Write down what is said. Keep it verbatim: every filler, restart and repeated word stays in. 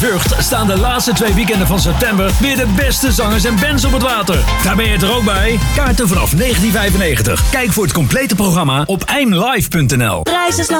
Vught staan de laatste twee weekenden van september weer de beste zangers en bands op het water. Daar ben je er ook bij. Kaarten vanaf negentien vijfennegentig. Kijk voor het complete programma op eimlive punt n l. Prijzen